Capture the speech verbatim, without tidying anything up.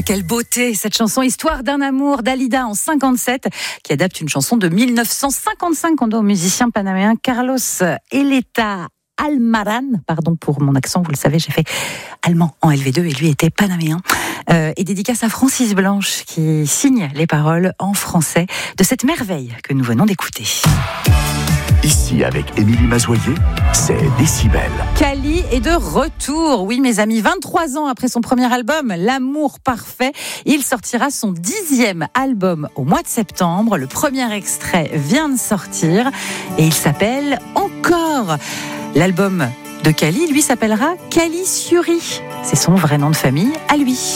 quelle beauté cette chanson, Histoire d'un amour d'Alida en cinquante-sept, qui adapte une chanson de mille neuf cent cinquante-cinq qu'on doit au musicien panaméen Carlos Eleta Almaran, pardon pour mon accent, vous le savez, j'ai fait allemand en L V deux et lui était panaméen. Euh, et dédicace à Francis Blanche qui signe les paroles en français de cette merveille que nous venons d'écouter. Ici, avec Émilie Mazoyer, c'est Décibel. Kali est de retour. Oui, mes amis, vingt-trois ans après son premier album, L'amour parfait, il sortira son dixième album au mois de septembre. Le premier extrait vient de sortir et il s'appelle Encore. L'album de Kali, lui, s'appellera Kali Suri. C'est son vrai nom de famille à lui.